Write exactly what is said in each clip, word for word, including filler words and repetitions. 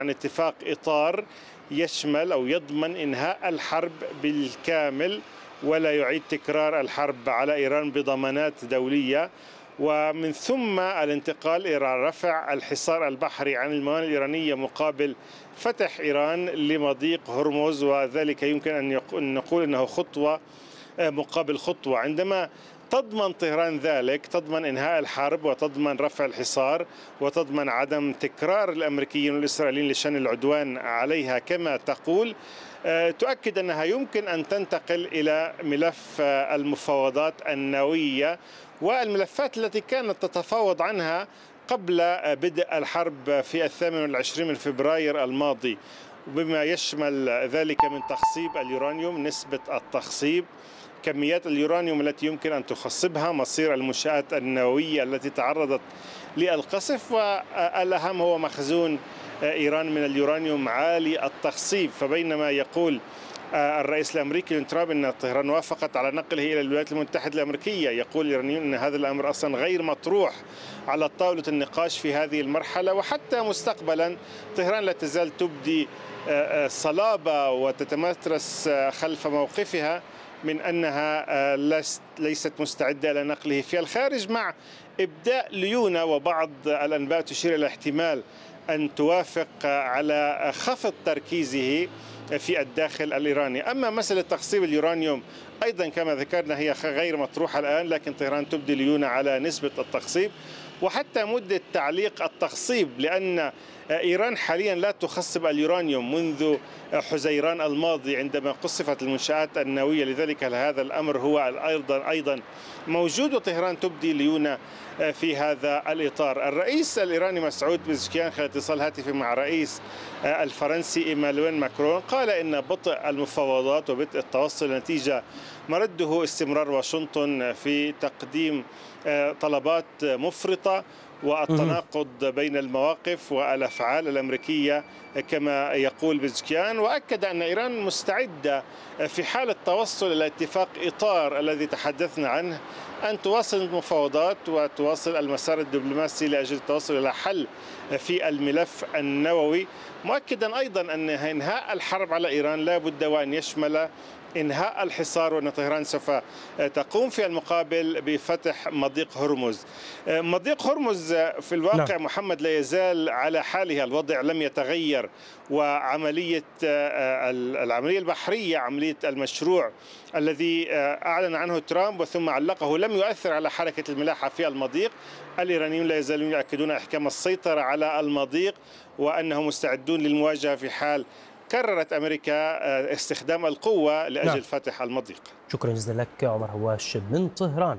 عن اتفاق إطار يشمل أو يضمن إنهاء الحرب بالكامل ولا يعيد تكرار الحرب على إيران بضمانات دولية، ومن ثم الانتقال إلى رفع الحصار البحري عن الموانئ الإيرانية مقابل فتح إيران لمضيق هرمز، وذلك يمكن أن نقول أنه خطوة مقابل خطوة. عندما تضمن طهران ذلك تضمن إنهاء الحرب وتضمن رفع الحصار وتضمن عدم تكرار الأمريكيين والإسرائيليين لشن العدوان عليها كما تقول، تؤكد أنها يمكن أن تنتقل إلى ملف المفاوضات النووية والملفات التي كانت تتفاوض عنها قبل بدء الحرب في الثامن والعشرين من فبراير الماضي، بما يشمل ذلك من تخصيب اليورانيوم، نسبة التخصيب، كميات اليورانيوم التي يمكن أن تخصبها، مصير المنشآت النووية التي تعرضت للقصف، والأهم هو مخزون إيران من اليورانيوم عالي التخصيب. فبينما يقول الرئيس الأمريكي ترامب أن طهران وافقت على نقله إلى الولايات المتحدة الأمريكية، يقول الإيرانيون أن هذا الأمر أصلا غير مطروح على طاولة النقاش في هذه المرحلة، وحتى مستقبلا طهران لا تزال تبدي صلابة وتتمترس خلف موقفها من أنها ليست مستعدة لنقله في الخارج، مع إبداء ليونة وبعض الأنباء تشير إلى احتمال أن توافق على خفض تركيزه في الداخل الإيراني. أما مسألة تخصيب اليورانيوم أيضا كما ذكرنا هي غير مطروحة الآن، لكن طهران تبدي ليونة على نسبة التخصيب وحتى مدة تعليق التخصيب، لأن إيران حاليا لا تخصب اليورانيوم منذ حزيران الماضي عندما قصفت المنشآت النووية، لذلك هذا الأمر هو أيضا أيضا موجود، وطهران تبدي ليونة في هذا الإطار. الرئيس الإيراني مسعود بزشكيان خلال اتصال هاتفي مع الرئيس الفرنسي إيمانويل ماكرون قال إن بطء المفاوضات وبطء التوصل لنتيجة مرده استمرار واشنطن في تقديم طلبات مفرطة والتناقض بين المواقف والأفعال الأمريكية كما يقول بزشكيان، وأكد أن إيران مستعدة في حال التوصل إلى اتفاق إطار الذي تحدثنا عنه أن تواصل المفاوضات وتواصل المسار الدبلوماسي لأجل التوصل إلى حل في الملف النووي، مؤكدا أيضا أن إنهاء الحرب على إيران لا بد وأن يشمل إنهاء الحصار، وأن طهران سوف تقوم في المقابل بفتح مضيق هرمز. مضيق هرمز في الواقع لا. محمد لا يزال على حالها، الوضع لم يتغير، وعملية العملية البحرية عملية المشروع الذي أعلن عنه ترامب وثم علقه لم يؤثر على حركة الملاحة في المضيق. الإيرانيون لا يزالون يؤكدون إحكام السيطرة على المضيق وأنهم مستعدون للمواجهة في حال قررت أمريكا استخدام القوة لأجل نعم. فتح المضيق. شكرا جزيلا لك عمر هواش من طهران.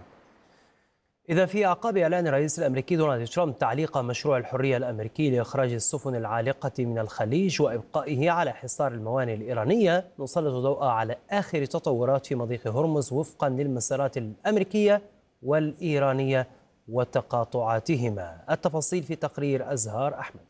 إذا في أعقاب إعلان الرئيس الأمريكي دونالد ترامب تعليق مشروع الحرية الأمريكي لإخراج السفن العالقة من الخليج وإبقائه على حصار الموانئ الإيرانية، نسلط ضوء على آخر تطورات في مضيق هرمز وفقا للمسارات الأمريكية والإيرانية وتقاطعاتهما. التفاصيل في تقرير أزهار أحمد.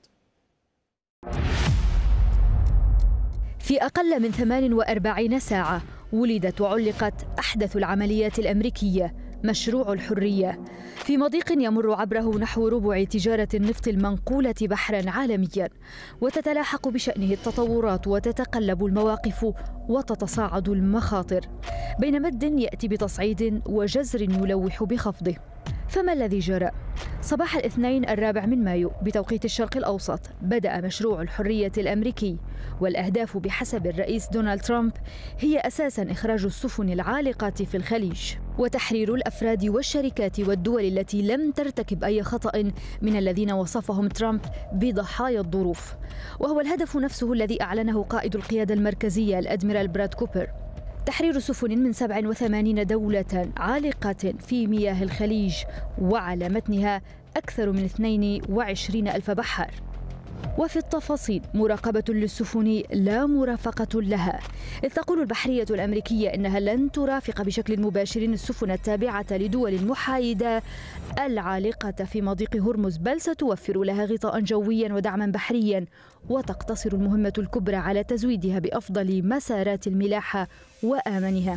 في أقل من ثمان وأربعين ساعة ولدت وعلقت أحدث العمليات الأمريكية، مشروع الحرية، في مضيق يمر عبره نحو ربع تجارة النفط المنقولة بحرا عالميا، وتتلاحق بشأنه التطورات وتتقلب المواقف وتتصاعد المخاطر، بين مد يأتي بتصعيد وجزر يلوح بخفضه. فما الذي جرى؟ صباح الاثنين الرابع من مايو بتوقيت الشرق الأوسط بدأ مشروع الحرية الأمريكي، والأهداف بحسب الرئيس دونالد ترامب هي أساساً إخراج السفن العالقة في الخليج وتحرير الأفراد والشركات والدول التي لم ترتكب أي خطأ من الذين وصفهم ترامب بضحايا الظروف، وهو الهدف نفسه الذي أعلنه قائد القيادة المركزية الأدميرال براد كوبر: تحرير سفن من سبع وثمانين دولة عالقة في مياه الخليج وعلى متنها أكثر من اثنين وعشرين ألف بحار. وفي التفاصيل مراقبة للسفن لا مرافقة لها، إذ تقول البحرية الأمريكية إنها لن ترافق بشكل مباشر السفن التابعة لدول محايدة العالقة في مضيق هرمز، بل ستوفر لها غطاء جويا ودعما بحريا، وتقتصر المهمة الكبرى على تزويدها بأفضل مسارات الملاحة وآمنها.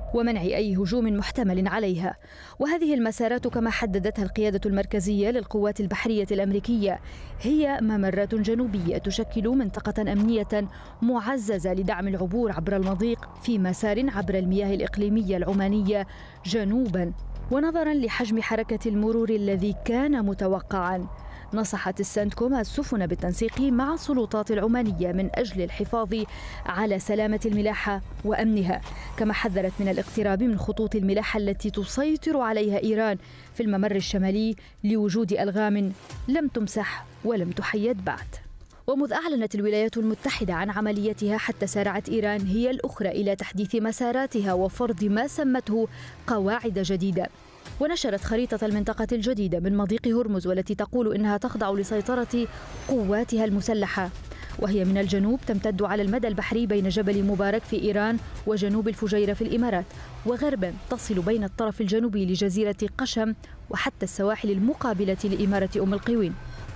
ومنع أي هجوم محتمل عليها. وهذه المسارات كما حددتها القيادة المركزية للقوات البحرية الأمريكية هي ممرات جنوبية تشكل منطقة أمنية معززة لدعم العبور عبر المضيق في مسار عبر المياه الإقليمية العمانية جنوباً. ونظراً لحجم حركة المرور الذي كان متوقعاً، نصحت السنتكوم السفن بالتنسيق مع السلطات العمانية من أجل الحفاظ على سلامة الملاحة وأمنها، كما حذرت من الاقتراب من خطوط الملاحة التي تسيطر عليها إيران في الممر الشمالي لوجود ألغام لم تمسح ولم تحيد بعد. ومذ أعلنت الولايات المتحدة عن عمليتها حتى سارعت إيران هي الأخرى إلى تحديث مساراتها وفرض ما سمته قواعد جديدة. ونشرت خريطة المنطقة الجديدة من مضيق هرمز، والتي تقول إنها تخضع لسيطرة قواتها المسلحة، وهي من الجنوب تمتد على المدى البحري بين جبل مبارك في إيران وجنوب الفجيرة في الإمارات، وغربا تصل بين الطرف الجنوبي لجزيرة قشم وحتى السواحل المقابلة لإمارة أم القوين.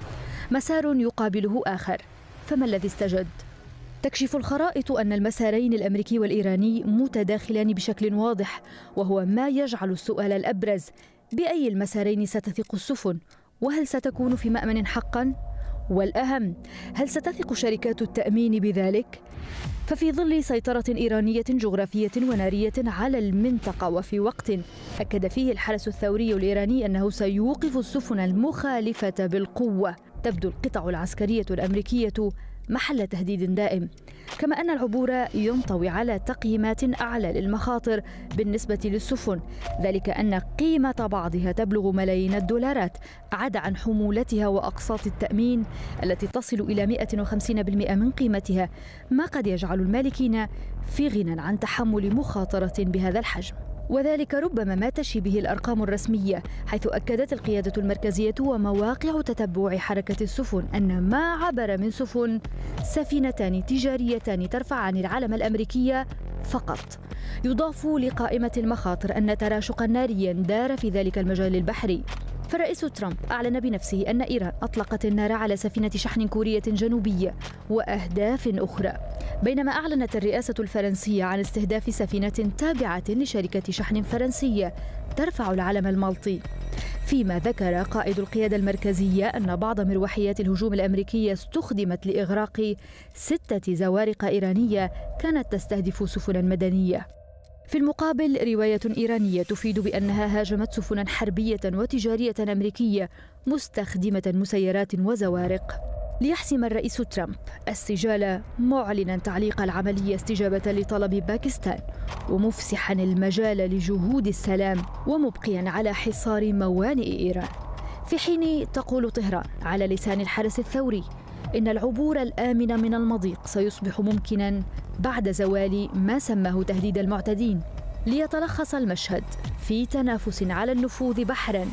مسار يقابله آخر، فما الذي استجد؟ تكشف الخرائط أن المسارين الأمريكي والإيراني متداخلان بشكل واضح، وهو ما يجعل السؤال الأبرز: بأي المسارين ستثق السفن؟ وهل ستكون في مأمن حقاً؟ والأهم، هل ستثق شركات التأمين بذلك؟ ففي ظل سيطرة إيرانية جغرافية ونارية على المنطقة، وفي وقت أكد فيه الحرس الثوري الإيراني أنه سيوقف السفن المخالفة بالقوة، تبدو القطع العسكرية الأمريكية محل تهديد دائم، كما أن العبور ينطوي على تقييمات أعلى للمخاطر بالنسبة للسفن، ذلك أن قيمة بعضها تبلغ ملايين الدولارات، عدا عن حمولتها وأقساط التأمين التي تصل إلى مئة وخمسين بالمئة من قيمتها، ما قد يجعل المالكين في غنى عن تحمل مخاطرة بهذا الحجم. وذلك ربما ما تشي به الأرقام الرسمية، حيث أكدت القيادة المركزية ومواقع تتبع حركة السفن أن ما عبر من سفن سفينتان تجاريتان ترفعان العلم الأمريكي فقط. يضاف لقائمة المخاطر أن تراشقا ناريا دار في ذلك المجال البحري، فالرئيس ترامب أعلن بنفسه أن إيران أطلقت النار على سفينة شحن كورية جنوبية وأهداف أخرى، بينما أعلنت الرئاسة الفرنسية عن استهداف سفينة تابعة لشركة شحن فرنسية ترفع العلم المالطي. فيما ذكر قائد القيادة المركزية أن بعض مروحيات الهجوم الأمريكية استخدمت لإغراق ستة زوارق إيرانية كانت تستهدف سفنا مدنية. في المقابل، رواية إيرانية تفيد بأنها هاجمت سفنا حربية وتجارية أمريكية مستخدمة مسيرات وزوارق. ليحسم الرئيس ترامب السجال، معلنا تعليق العملية استجابة لطلب باكستان، ومفسحا المجال لجهود السلام، ومبقيا على حصار موانئ إيران، في حين تقول طهران على لسان الحرس الثوري إن العبور الآمن من المضيق سيصبح ممكنا بعد زوال ما سماه تهديد المعتدين، ليتلخص المشهد في تنافس على النفوذ بحرا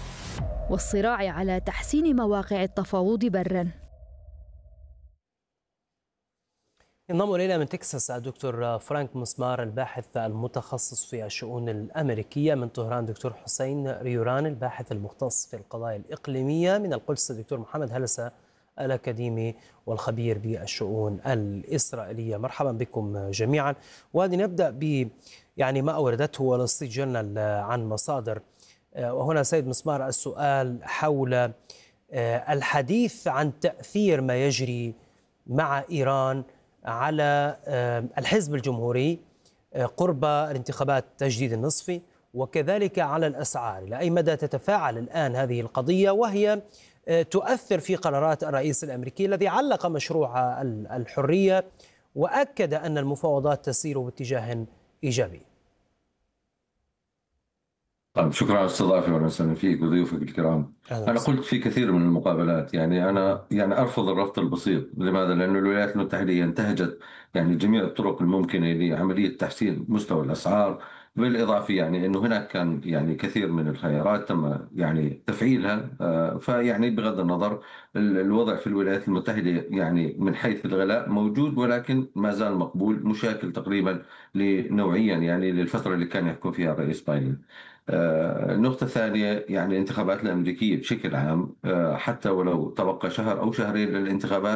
والصراع على تحسين مواقع التفاوض برا. انضم الينا من تكساس الدكتور فرانك مسمار، الباحث المتخصص في الشؤون الامريكيه. من طهران دكتور حسين ريوران، الباحث المختص في القضايا الاقليميه. من القدس الدكتور محمد هلسة، الأكاديمي والخبير بالشؤون الإسرائيلية. مرحبا بكم جميعا. وهذه نبدأ ب يعني ما أوردته وول ستريت جورنال عن مصادر. وهنا سيد مسمار السؤال حول الحديث عن تأثير ما يجري مع إيران على الحزب الجمهوري قرب الانتخابات التجديد النصفي، وكذلك على الأسعار. إلى أي مدى تتفاعل الآن هذه القضية وهي تؤثر في قرارات الرئيس الأمريكي الذي علق مشروع الحرية وأكد أن المفاوضات تسير باتجاه إيجابي؟ طيب، شكرا على الاستضافة وأهلا وسهلا فيك وضيوفك الكرام. أنا قلت في كثير من المقابلات يعني أنا يعني أرفض الربط البسيط. لماذا؟ لأن الولايات المتحدة انتهجت يعني جميع الطرق الممكنة لعملية تحسين مستوى الأسعار، بالإضافة يعني أنه هناك كان يعني كثير من الخيارات تم يعني تفعيلها. فيعني بغض النظر الوضع في الولايات المتحدة يعني من حيث الغلاء موجود، ولكن ما زال مقبول، مشاكل تقريبا لنوعيا يعني للفترة اللي كان يحكم فيها الرئيس بايدن. النقطة الثانية يعني الانتخابات الأمريكية بشكل عام، حتى ولو تبقى شهر أو شهرين للانتخابات،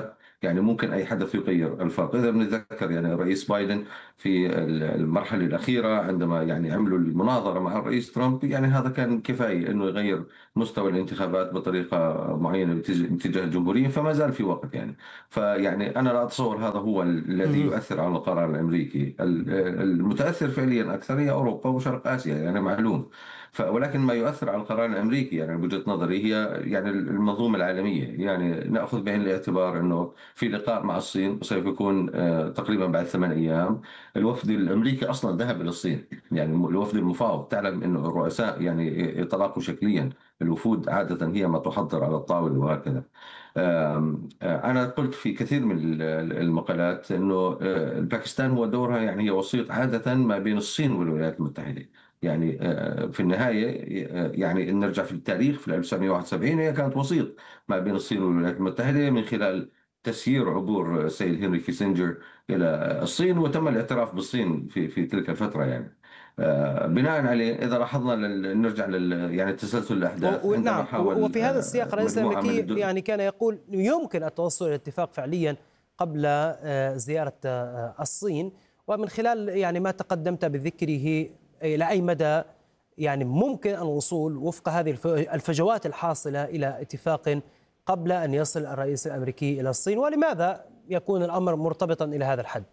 يعني ممكن أي حدث يغير الفرق. إذا بنتذكر يعني الرئيس بايدن في المرحلة الأخيرة عندما يعني عملوا المناظرة مع الرئيس ترامب، يعني هذا كان كفاية إنه يغير مستوى الانتخابات بطريقة معينة باتجاه الجمهوريين، فما زال في وقت يعني. فيعني أنا لا أتصور هذا هو الذي يؤثر على القرار الأمريكي. المتأثر فعليا أكثر هي أوروبا وشرق آسيا، يعني معلوم. ولكن ما يؤثر على القرار الأمريكي يعني بوجهة نظري هي يعني المنظومة العالمية. يعني نأخذ بعين الاعتبار أنه في لقاء مع الصين سوف يكون تقريبا بعد ثمان أيام. الوفد الأمريكي أصلا ذهب إلى الصين، يعني الوفد المفاوض. تعلم أنه الرؤساء يعني يتلاقوا شكليا، الوفود عادة هي ما تحضر على الطاولة وهكذا. أنا قلت في كثير من المقالات أنه باكستان هو دورها يعني هي وسيط عادة ما بين الصين والولايات المتحدة. يعني في النهاية يعني إن نرجع في التاريخ في ألف وتسعمئة وواحد وسبعين هي كانت وسيط ما بين الصين والولايات المتحدة من خلال تسيير عبور السيد هنري كيسنجر إلى الصين، وتم الاعتراف بالصين في في تلك الفترة. يعني بناء عليه إذا لاحظنا نرجع لل يعني تسلسل الأحداث عندما نعم حاول وفي هذا السياق الرئيس الأمريكي يعني كان يقول يمكن التوصل إلى اتفاق فعليا قبل زيارة الصين، ومن خلال يعني ما تقدمت بذكره إلى أي مدى يعني ممكن الوصول وفق هذه الفجوات الحاصلة إلى اتفاق قبل أن يصل الرئيس الأمريكي إلى الصين، ولماذا يكون الأمر مرتبطا إلى هذا الحد؟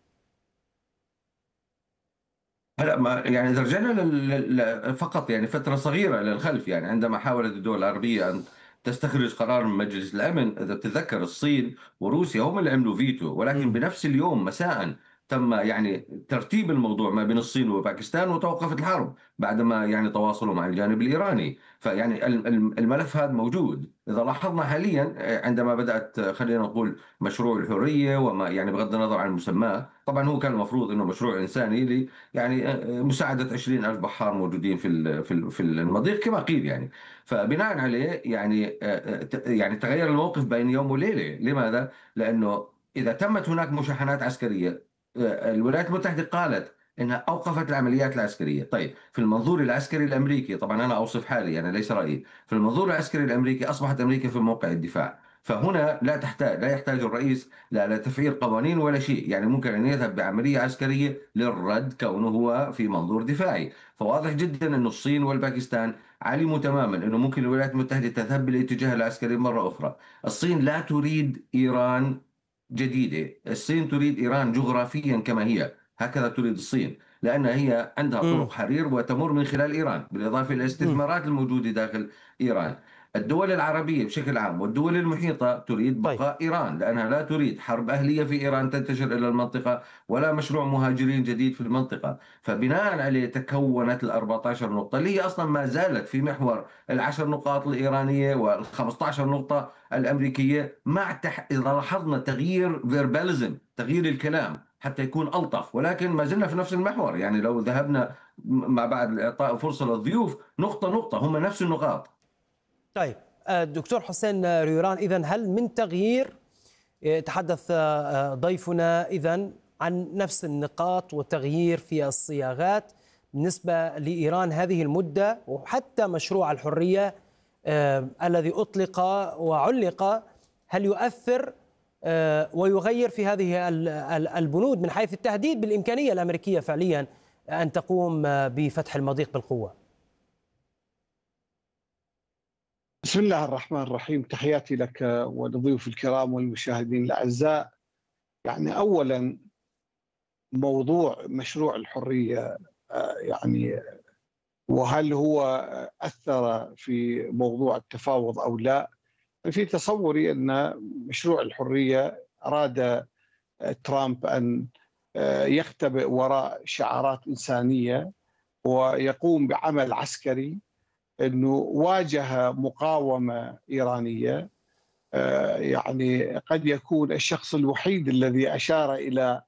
هلا ما يعني إذا رجعنا فقط يعني فترة صغيرة للخلف، يعني عندما حاولت الدول العربية أن تستخرج قرار من مجلس الأمن، إذا تتذكر الصين وروسيا هم اللي عملوا فيتو، ولكن م. بنفس اليوم مساء تم يعني ترتيب الموضوع ما بين الصين وباكستان وتوقفت الحرب بعدما يعني تواصلوا مع الجانب الإيراني. فيعني الملف هذا موجود. إذا لاحظنا حاليا عندما بدأت خلينا نقول مشروع الحرية، وما يعني بغض النظر عن مسماه، طبعا هو كان المفروض إنه مشروع إنساني لي يعني مساعدة عشرين ألف بحار موجودين في في في المضيق كما قيل يعني. فبناء عليه يعني يعني تغير الموقف بين يوم وليلة. لماذا؟ لأنه إذا تمت هناك مشاحنات عسكرية، الولايات المتحدة قالت انها اوقفت العمليات العسكريه. طيب في المنظور العسكري الامريكي، طبعا انا اوصف حالي يعني ليس رايي، في المنظور العسكري الامريكي اصبحت امريكا في موقع الدفاع. فهنا لا تحتاج لا يحتاج الرئيس لا لتفعيل قوانين ولا شيء، يعني ممكن ان يذهب بعمليه عسكريه للرد كونه هو في منظور دفاعي. فواضح جدا انه الصين والباكستان علموا تماما انه ممكن الولايات المتحده تذهب بالاتجاه العسكري مره اخرى. الصين لا تريد ايران جديدة، الصين تريد إيران جغرافيا كما هي، هكذا تريد الصين، لأن هي عندها طرق حرير وتمر من خلال إيران، بالإضافة إلى الاستثمارات الموجودة داخل إيران. الدول العربية بشكل عام والدول المحيطة تريد بقاء إيران، لأنها لا تريد حرب أهلية في إيران تنتشر إلى المنطقة، ولا مشروع مهاجرين جديد في المنطقة. فبناء عليه تكونت ال أربعة عشر نقطة اللي هي أصلا ما زالت في محور العشر نقاط الإيرانية والخمسة عشر نقطة الأمريكية، مع تح... إذا لاحظنا تغيير فيرباليزم، تغيير الكلام حتى يكون ألطف، ولكن ما زلنا في نفس المحور. يعني لو ذهبنا مع بعد إعطاء فرصة للضيوف نقطة نقطة هم نفس النقاط. طيب دكتور حسين ريوران، إذن هل من تغيير؟ تحدث ضيفنا إذن عن نفس النقاط وتغيير في الصياغات بالنسبة لإيران هذه المدة، وحتى مشروع الحرية آه الذي أطلق وعلق، هل يؤثر آه ويغير في هذه البنود من حيث التهديد بالإمكانية الأمريكية فعليا أن تقوم بفتح المضيق بالقوة؟ بسم الله الرحمن الرحيم، تحياتي لك ولضيوف الكرام والمشاهدين الأعزاء. يعني أولا موضوع مشروع الحرية آه يعني وهل هو أثر في موضوع التفاوض أو لا؟ في تصوري أن مشروع الحرية أراد ترامب أن يختبئ وراء شعارات إنسانية ويقوم بعمل عسكري، أنه واجه مقاومة إيرانية. يعني قد يكون الشخص الوحيد الذي أشار إلى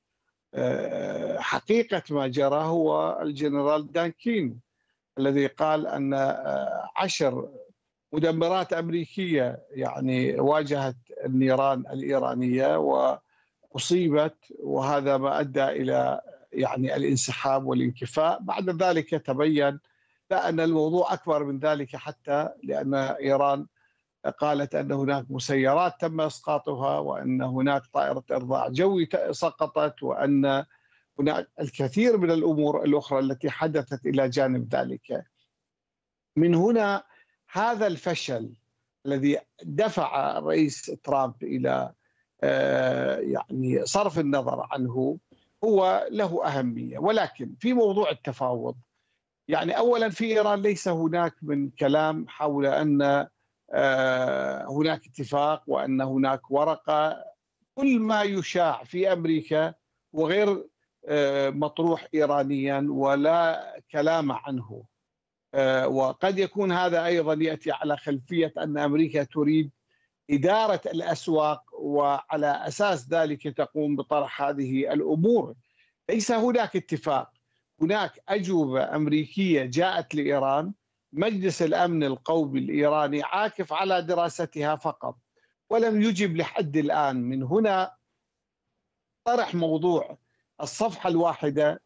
حقيقة ما جرى هو الجنرال دان كين، الذي قال أن عشر مدمرات أمريكية يعني واجهت النيران الإيرانية وأصيبت، وهذا ما أدى إلى يعني الانسحاب والانكفاء. بعد ذلك تبين لا أن الموضوع أكبر من ذلك، حتى لأن إيران قالت أن هناك مسيرات تم إسقاطها، وأن هناك طائرة إرضاع جوي سقطت، وأن هناك الكثير من الأمور الأخرى التي حدثت إلى جانب ذلك. من هنا هذا الفشل الذي دفع الرئيس ترامب إلى يعني صرف النظر عنه هو له أهمية. ولكن في موضوع التفاوض، يعني أولا في إيران ليس هناك من كلام حول أن هناك اتفاق وأن هناك ورقة. كل ما يشاع في أمريكا وغير مطروح إيرانيا ولا كلام عنه، وقد يكون هذا أيضا يأتي على خلفية أن أمريكا تريد إدارة الأسواق، وعلى أساس ذلك تقوم بطرح هذه الأمور. ليس هناك اتفاق، هناك أجوبة أمريكية جاءت لإيران، مجلس الأمن القومي الإيراني عاكف على دراستها فقط ولم يجب لحد الآن. من هنا طرح موضوع الصفحة الواحدة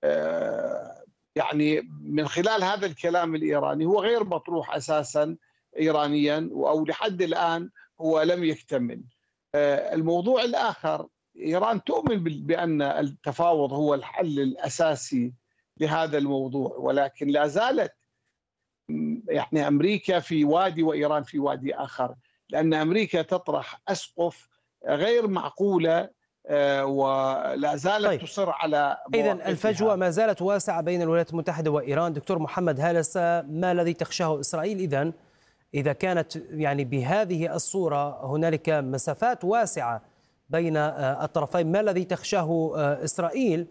يعني من خلال هذا الكلام الإيراني هو غير مطروح أساسا إيرانيا، أو لحد الآن هو لم يكتمل. الموضوع الآخر، إيران تؤمن بأن التفاوض هو الحل الأساسي لهذا الموضوع، ولكن لا زالت يعني أمريكا في وادي وإيران في وادي آخر، لأن أمريكا تطرح أسقف غير معقولة ولا زالت طيب. تصر على إذن الفجوة ما زالت واسعة بين الولايات المتحدة وإيران. دكتور محمد هالس، ما الذي تخشاه إسرائيل إذن إذا كانت يعني بهذه الصورة هنالك مسافات واسعة بين الطرفين؟ ما الذي تخشاه إسرائيل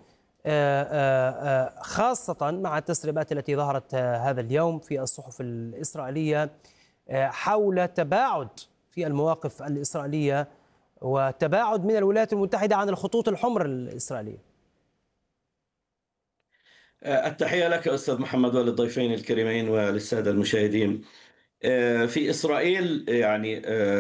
خاصة مع التسريبات التي ظهرت هذا اليوم في الصحف الإسرائيلية حول تباعد في المواقف الإسرائيلية وتباعد من الولايات المتحدة عن الخطوط الحمر الإسرائيلية؟ التحية لك أستاذ محمد وللضيفين الكريمين وللسادة المشاهدين. في إسرائيل يعني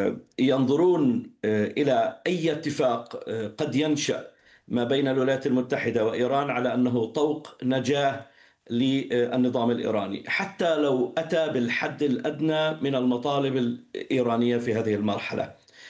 ينظرون إلى أي اتفاق قد ينشأ ما بين الولايات المتحدة وإيران على أنه طوق نجاة للنظام الإيراني، حتى لو أتى بالحد الأدنى من المطالب الإيرانية في هذه المرحلة.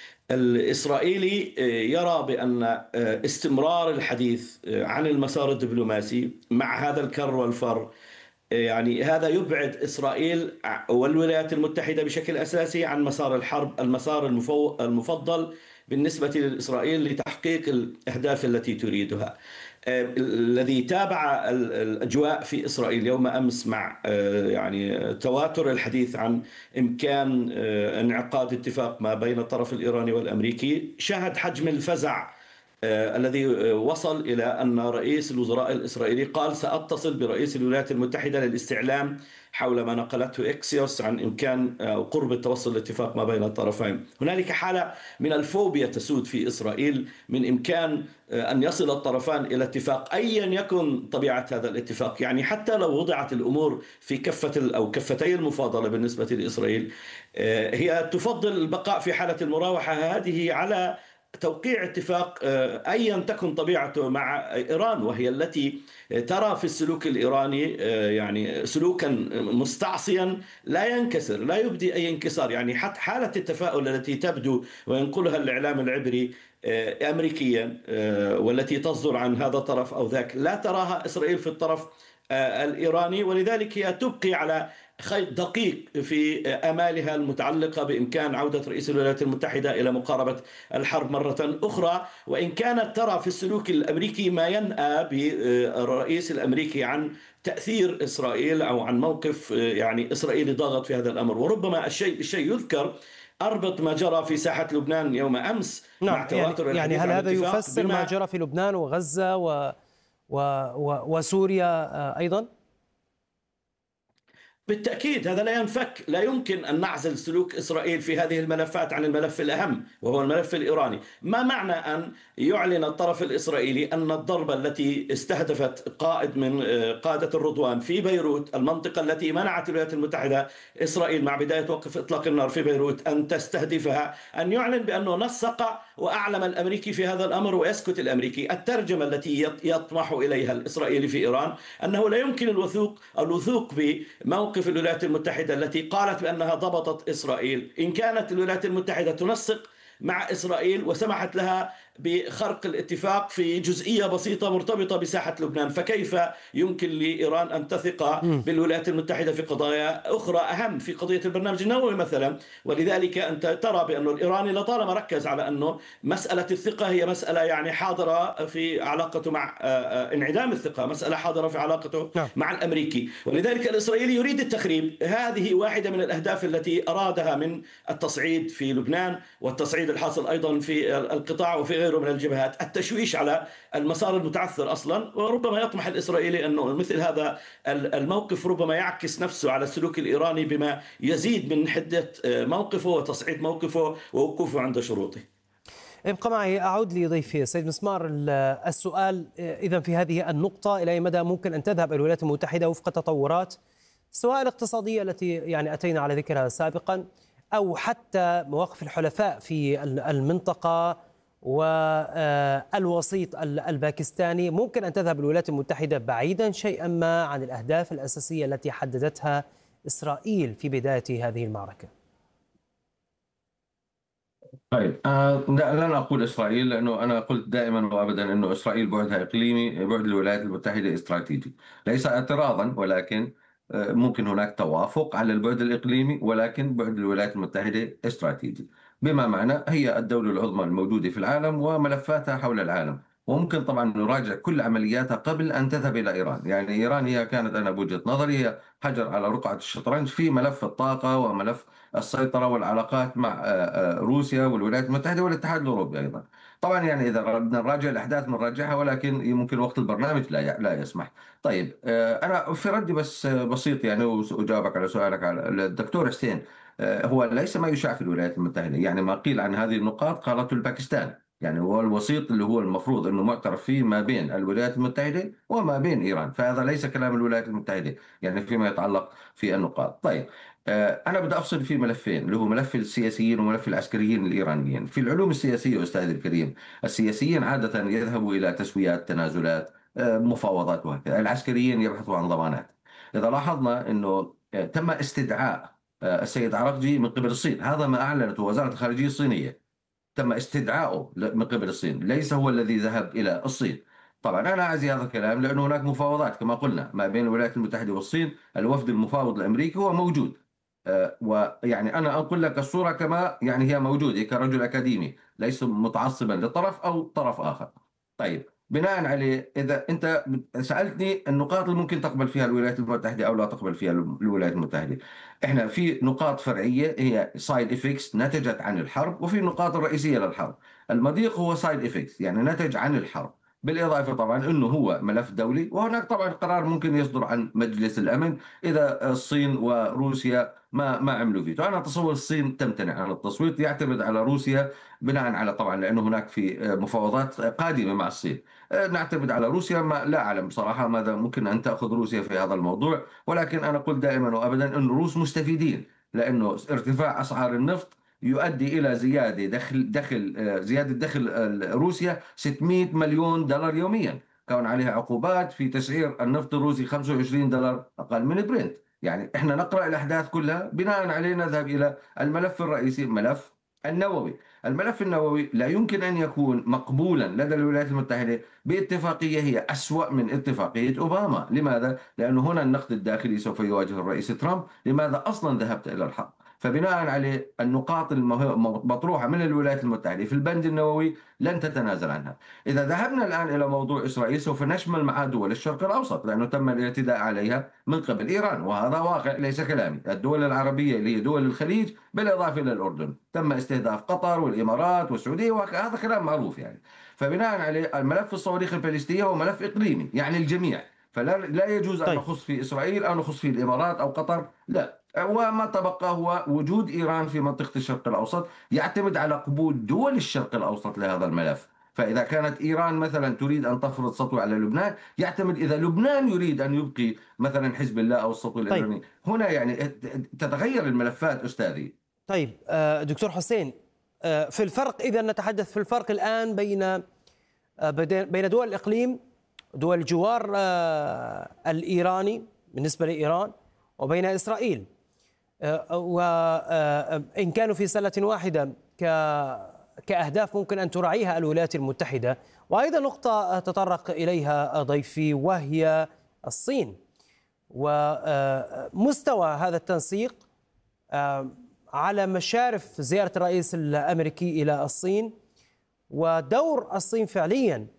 الإسرائيلي يرى بأن استمرار الحديث عن المسار الدبلوماسي مع هذا الكر والفر يعني هذا يبعد إسرائيل والولايات المتحدة بشكل أساسي عن مسار الحرب، المسار المفضل بالنسبة لإسرائيل لتحقيق الأهداف التي تريدها. الذي تابع الأجواء في إسرائيل يوم أمس مع يعني تواتر الحديث عن إمكان انعقاد اتفاق ما بين الطرف الإيراني والأمريكي شاهد حجم الفزع الذي وصل إلى أن رئيس الوزراء الإسرائيلي قال سأتصل برئيس الولايات المتحدة للاستعلام حول ما نقلته إكسيوس عن إمكان قرب التوصل لاتفاق ما بين الطرفين. هنالك حالة من الفوبيا تسود في إسرائيل من إمكان أن يصل الطرفان إلى اتفاق أيا يكن طبيعة هذا الاتفاق. يعني حتى لو وضعت الأمور في كفة أو كفتي المفاضلة بالنسبة لإسرائيل، هي تفضل البقاء في حالة المراوحة هذه على توقيع اتفاق أيا تكن طبيعته مع إيران، وهي التي ترى في السلوك الإيراني يعني سلوكا مستعصيا لا ينكسر، لا يبدي أي انكسار. يعني حتى حالة التفاؤل التي تبدو وينقلها الإعلام العبري أمريكيا والتي تصدر عن هذا الطرف أو ذاك لا تراها إسرائيل في الطرف الإيراني، ولذلك هي تبقي على خيط دقيق في آمالها المتعلقة بإمكان عودة رئيس الولايات المتحدة إلى مقاربة الحرب مرة أخرى، وإن كانت ترى في السلوك الأمريكي ما ينأى بالرئيس الأمريكي عن تأثير إسرائيل أو عن موقف يعني إسرائيلي ضاغط في هذا الأمر. وربما الشيء الشيء يذكر أربط ما جرى في ساحة لبنان يوم أمس نعم مع تواتر يعني, يعني هل هذا يفسر ما جرى في لبنان وغزة و و و وسوريا أيضا؟ بالتأكيد هذا لا ينفك. لا يمكن أن نعزل سلوك إسرائيل في هذه الملفات عن الملف الأهم وهو الملف الإيراني. ما معنى أن يعلن الطرف الإسرائيلي أن الضربة التي استهدفت قائد من قادة الرضوان في بيروت، المنطقة التي منعت الولايات المتحدة إسرائيل مع بداية وقف إطلاق النار في بيروت أن تستهدفها، أن يعلن بأنه نسق وأعلم الأمريكي في هذا الأمر ويسكت الأمريكي. الترجمة التي يطمح إليها الإسرائيلي في إيران أنه لا يمكن الوثوق الوثوق بموقف الولايات المتحدة التي قالت بأنها ضبطت إسرائيل. إن كانت الولايات المتحدة تنسق مع إسرائيل وسمحت لها بخرق الاتفاق في جزئية بسيطة مرتبطة بساحة لبنان، فكيف يمكن لإيران أن تثق بالولايات المتحدة في قضايا أخرى أهم، في قضية البرنامج النووي مثلا؟ ولذلك أنت ترى بأن الإيراني لطالما ركز على أنه مسألة الثقة هي مسألة يعني حاضرة في علاقته مع انعدام الثقة، مسألة حاضرة في علاقته مع الأمريكي. ولذلك الإسرائيلي يريد التخريب. هذه واحدة من الأهداف التي أرادها من التصعيد في لبنان والتصعيد الحاصل أيضا في القطاع وفي غيره من الجبهات، التشويش على المسار المتعثر أصلا. وربما يطمح الإسرائيلي أنه مثل هذا الموقف ربما يعكس نفسه على السلوك الإيراني بما يزيد من حدة موقفه وتصعيد موقفه ووقوفه عند شروطه. ابقى معي، أعود لضيفي سيد مسمار. السؤال إذا في هذه النقطة إلى أي مدى ممكن أن تذهب الولايات المتحدة وفق التطورات سواء الاقتصادية التي يعني أتينا على ذكرها سابقا أو حتى مواقف الحلفاء في المنطقة والوسيط الباكستاني، ممكن أن تذهب الولايات المتحدة بعيدا شيئا ما عن الأهداف الأساسية التي حددتها إسرائيل في بداية هذه المعركة؟ طيب آه لا لن أقول إسرائيل، لأنه أنا قلت دائما وأبدا أنه إسرائيل بعدها إقليمي، بعد الولايات المتحدة استراتيجي، ليس اعتراضا ولكن آه ممكن هناك توافق على البعد الإقليمي، ولكن بعد الولايات المتحدة استراتيجي، بما معنى هي الدولة العظمى الموجودة في العالم وملفاتها حول العالم، وممكن طبعا نراجع كل عملياتها قبل أن تذهب إلى إيران. يعني إيران هي كانت، أنا بوجهة نظري، هي حجر على رقعة الشطرنج في ملف الطاقة وملف السيطرة والعلاقات مع روسيا والولايات المتحدة والاتحاد الأوروبي أيضا. طبعا يعني إذا بدنا نراجع الأحداث نراجعها، ولكن ممكن وقت البرنامج لا لا يسمح. طيب أنا في ردي بس بسيط يعني، وأجاوبك على سؤالك على الدكتور حسين. هو ليس ما يشاع في الولايات المتحدة، يعني ما قيل عن هذه النقاط قالته الباكستان، يعني هو الوسيط اللي هو المفروض أنه معترف فيه ما بين الولايات المتحدة وما بين إيران، فهذا ليس كلام الولايات المتحدة يعني فيما يتعلق في النقاط. طيب أنا بدي أفصل في ملفين، اللي هو ملف السياسيين وملف العسكريين الإيرانيين. في العلوم السياسية أستاذ الكريم، السياسيين عادة يذهبوا إلى تسويات، تنازلات، مفاوضات وهكذا. العسكريين يبحثوا عن ضمانات. إذا لاحظنا أنه تم استدعاء السيد عرقجي من قبل الصين، هذا ما أعلنته وزارة الخارجية الصينية، تم استدعائه من قبل الصين، ليس هو الذي ذهب إلى الصين. طبعا أنا أعزي هذا الكلام لأنه هناك مفاوضات كما قلنا ما بين الولايات المتحدة والصين، الوفد المفاوض الأمريكي هو موجود، أه ويعني أنا أقول لك الصورة كما يعني هي موجودة كرجل أكاديمي، ليس متعصبا لطرف أو طرف آخر. طيب بناء عليه، إذا أنت سألتني النقاط اللي ممكن تقبل فيها الولايات المتحدة أو لا تقبل فيها الولايات المتحدة، إحنا في نقاط فرعية هي سايد إفكتس نتجت عن الحرب، وفي نقاط رئيسية للحرب. المضيق هو سايد إفكتس يعني نتج عن الحرب، بالإضافة طبعا أنه هو ملف دولي، وهناك طبعا قرار ممكن يصدر عن مجلس الأمن إذا الصين وروسيا ما ما عملوا فيتو. أنا أتصور الصين تمتنع عن التصويت، يعتمد على روسيا بناء على طبعا لأنه هناك في مفاوضات قادمة مع الصين، نعتمد على روسيا. ما لا أعلم بصراحة ماذا ممكن أن تأخذ روسيا في هذا الموضوع، ولكن أنا قلت دائما وأبدا أن الروس مستفيدين، لأنه ارتفاع أسعار النفط يؤدي إلى زيادة دخل دخل زيادة دخل روسيا ستمئة مليون دولار يوميا، كون عليها عقوبات في تسعير النفط الروسي خمسة وعشرين دولار أقل من برنت. يعني إحنا نقرأ الأحداث كلها بناء عليه نذهب إلى الملف الرئيسي، ملف النووي. الملف النووي لا يمكن أن يكون مقبولا لدى الولايات المتحدة باتفاقية هي أسوأ من اتفاقية أوباما. لماذا؟ لأنه هنا النقد الداخلي سوف يواجه الرئيس ترامب، لماذا أصلا ذهبت إلى الحرب؟ فبناء عليه النقاط المطروحة من الولايات المتحدة في البند النووي لن تتنازل عنها. إذا ذهبنا الآن إلى موضوع إسرائيل سوف نشمل معها دول الشرق الأوسط، لأنه تم الاعتداء عليها من قبل إيران، وهذا واقع ليس كلامي. الدول العربية اللي هي دول الخليج بالإضافة إلى الأردن، تم استهداف قطر والإمارات والسعودية، وهذا كلام معروف يعني. فبناء عليه الملف الصواريخ البالستية هو ملف إقليمي يعني الجميع، فلا لا يجوز أن نخص في إسرائيل أو نخص في الإمارات أو قطر، لا. وما تبقى هو وجود إيران في منطقة الشرق الأوسط يعتمد على قبول دول الشرق الأوسط لهذا الملف. فإذا كانت إيران مثلا تريد أن تفرض سطوة على لبنان، يعتمد إذا لبنان يريد أن يبقي مثلا حزب الله أو السطوة الإيراني. طيب. هنا يعني تتغير الملفات أستاذي. طيب دكتور حسين، في الفرق، إذا نتحدث في الفرق الآن بين بين دول الإقليم، دول الجوار الإيراني بالنسبة لإيران، وبين إسرائيل، وإن كانوا في سلة واحدة كأهداف ممكن أن تراعيها الولايات المتحدة. وأيضا نقطة تطرق إليها ضيفي وهي الصين ومستوى هذا التنسيق على مشارف زيارة الرئيس الأمريكي إلى الصين، ودور الصين فعليا